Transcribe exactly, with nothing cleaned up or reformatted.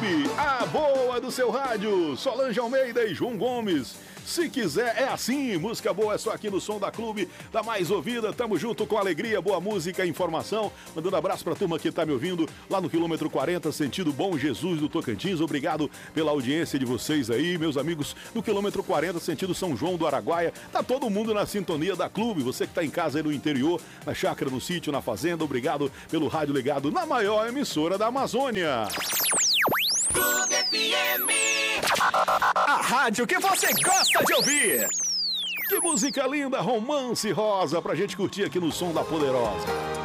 Clube, a boa do seu rádio. Solange Almeida e João Gomes. Se quiser, é assim. Música boa é só aqui no Som da Clube, da mais ouvida. Tamo junto com alegria, boa música e informação. Mandando abraço pra turma que tá me ouvindo lá no quilômetro quarenta, sentido Bom Jesus do Tocantins. Obrigado pela audiência de vocês aí, meus amigos do quilômetro quarenta, sentido São João do Araguaia. Tá todo mundo na sintonia da Clube. Você que tá em casa aí no interior, na chácara, no sítio, na fazenda. Obrigado pelo rádio ligado na maior emissora da Amazônia. Clube F M. A rádio que você gosta de ouvir. Que música linda, Romance Rosa, pra gente curtir aqui no Som da Poderosa.